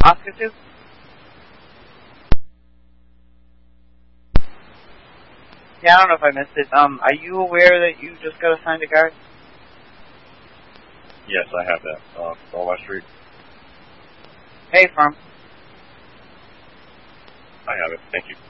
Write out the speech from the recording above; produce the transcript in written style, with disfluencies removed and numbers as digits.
Oscar 2? Yeah, I don't know if I missed it. Are you aware that you just got assigned a guard? Yes, I have that. On my street. Hey, Firm. I have it. Thank you.